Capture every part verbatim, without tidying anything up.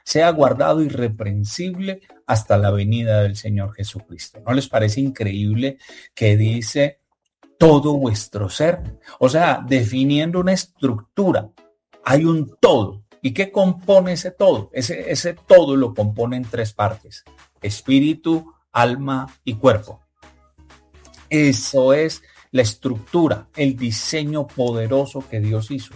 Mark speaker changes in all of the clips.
Speaker 1: sea guardado irreprensible hasta la venida del Señor Jesucristo. ¿No les parece increíble que dice todo vuestro ser? O sea, definiendo una estructura, hay un todo. ¿Y qué compone ese todo? Ese, ese todo lo compone en tres partes: espíritu, alma y cuerpo. Eso es la estructura, el diseño poderoso que Dios hizo.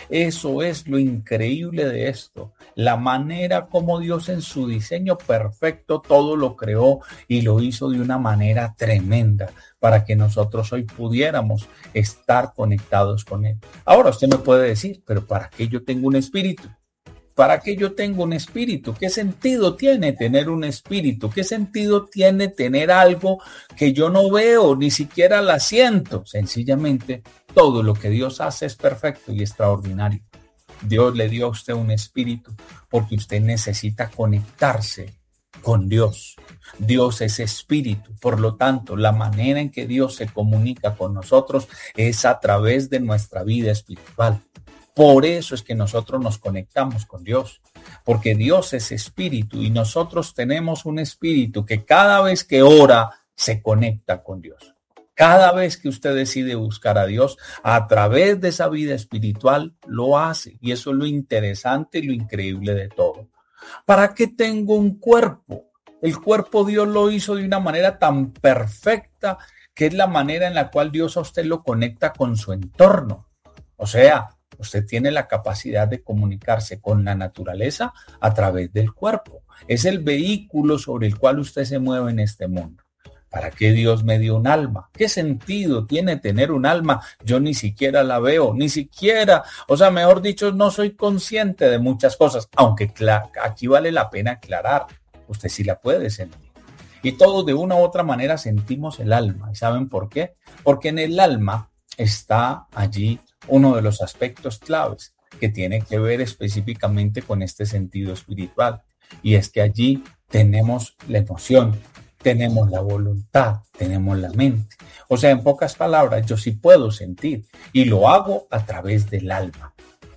Speaker 1: Eso es lo increíble de esto, la manera como Dios en su diseño perfecto todo lo creó y lo hizo de una manera tremenda para que nosotros hoy pudiéramos estar conectados con Él. Ahora usted me puede decir, pero ¿para qué yo tengo un espíritu? ¿Para qué yo tengo un espíritu? ¿Qué sentido tiene tener un espíritu? ¿Qué sentido tiene tener algo que yo no veo, ni siquiera la siento? Sencillamente, todo lo que Dios hace es perfecto y extraordinario. Dios le dio a usted un espíritu porque usted necesita conectarse con Dios. Dios es espíritu, por lo tanto, la manera en que Dios se comunica con nosotros es a través de nuestra vida espiritual. Por eso es que nosotros nos conectamos con Dios, porque Dios es espíritu y nosotros tenemos un espíritu que cada vez que ora se conecta con Dios. Cada vez que usted decide buscar a Dios a través de esa vida espiritual, lo hace. Y eso es lo interesante y lo increíble de todo. ¿Para qué tengo un cuerpo? El cuerpo Dios lo hizo de una manera tan perfecta que es la manera en la cual Dios a usted lo conecta con su entorno. O sea, usted tiene la capacidad de comunicarse con la naturaleza a través del cuerpo. Es el vehículo sobre el cual usted se mueve en este mundo. ¿Para qué Dios me dio un alma? ¿Qué sentido tiene tener un alma? Yo ni siquiera la veo, ni siquiera, o sea, mejor dicho, no soy consciente de muchas cosas, aunque claro, aquí vale la pena aclarar, usted sí la puede sentir. Y todos de una u otra manera sentimos el alma. ¿Y saben por qué? Porque en el alma está allí uno de los aspectos claves que tiene que ver específicamente con este sentido espiritual. Y es que allí tenemos la emoción, tenemos la voluntad, tenemos la mente. O sea, en pocas palabras, yo sí puedo sentir y lo hago a través del alma.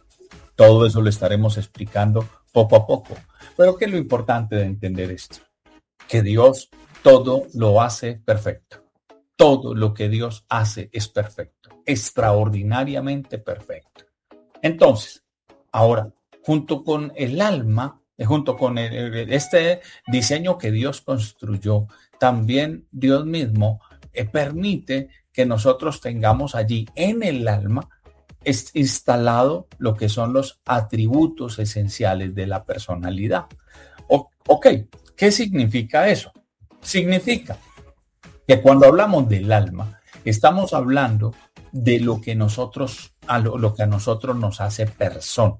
Speaker 1: Todo eso lo estaremos explicando poco a poco. Pero ¿qué es lo importante de entender esto? Que Dios todo lo hace perfecto. Todo lo que Dios hace es perfecto, extraordinariamente perfecto. Entonces, ahora, junto con el alma, junto con el, este diseño que Dios construyó, también Dios mismo eh, permite que nosotros tengamos allí en el alma es instalado lo que son los atributos esenciales de la personalidad. O, ok, ¿qué significa eso? Significa que cuando hablamos del alma, estamos hablando de lo que nosotros, a lo, lo que a nosotros nos hace personas.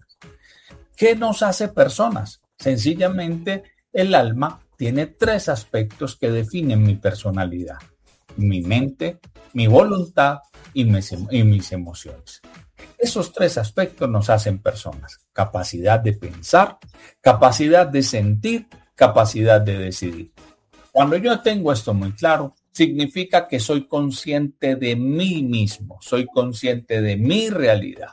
Speaker 1: ¿Qué nos hace personas? Sencillamente, el alma tiene tres aspectos que definen mi personalidad: mi mente, mi voluntad y mis, y mis emociones. Esos tres aspectos nos hacen personas: capacidad de pensar, capacidad de sentir, capacidad de decidir. Cuando yo tengo esto muy claro, significa que soy consciente de mí mismo, soy consciente de mi realidad.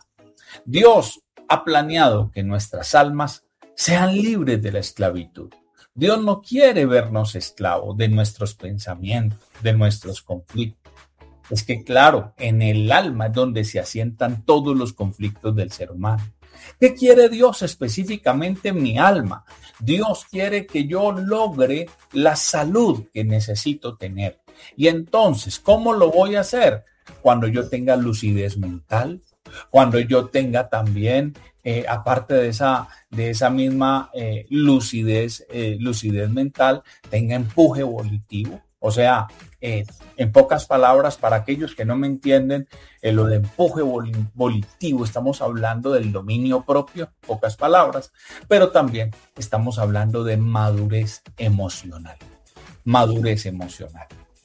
Speaker 1: Dios ha planeado que nuestras almas sean libres de la esclavitud. Dios no quiere vernos esclavos de nuestros pensamientos, de nuestros conflictos. Es que claro, en el alma es donde se asientan todos los conflictos del ser humano. ¿Qué quiere Dios específicamente en mi alma? Dios quiere que yo logre la salud que necesito tener. Y entonces, ¿cómo lo voy a hacer? Cuando yo tenga lucidez mental, cuando yo tenga también, eh, aparte de esa, de esa misma eh, lucidez, eh, lucidez mental, tenga empuje volitivo. O sea, eh, en pocas palabras, para aquellos que no me entienden, eh, lo de empuje vol- volitivo, estamos hablando del dominio propio, pocas palabras, pero también estamos hablando de madurez emocional, madurez emocional.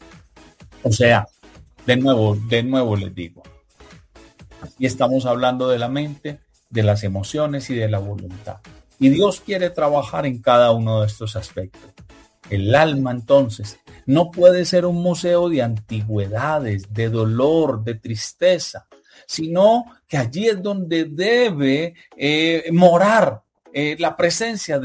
Speaker 1: O sea, de nuevo, de nuevo les digo, y estamos hablando de la mente, de las emociones y de la voluntad. Y Dios quiere trabajar en cada uno de estos aspectos. El alma, entonces, no puede ser un museo de antigüedades, de dolor, de tristeza, sino que allí es donde debe eh, morar eh, la presencia de